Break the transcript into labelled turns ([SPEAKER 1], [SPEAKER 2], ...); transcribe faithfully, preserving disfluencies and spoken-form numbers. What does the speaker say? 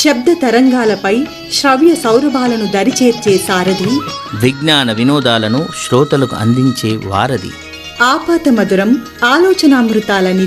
[SPEAKER 1] శబ్ద తరంగాలపై శ్రవ్య సౌరభాలను దరిచేర్చే సారథి,
[SPEAKER 2] విజ్ఞాన వినోదాలను శ్రోతలకు అందించే వారధి,
[SPEAKER 1] ఆపాత మధురం ఆలోచనామృతాల